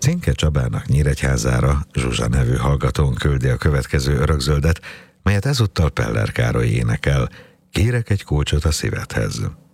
Cinke Csabának Nyíregyházára Zsuzsa nevű hallgatón küldi a következő örökzöldet, melyet ezúttal Peller Károly énekel. Kérek egy kulcsot a szívedhez.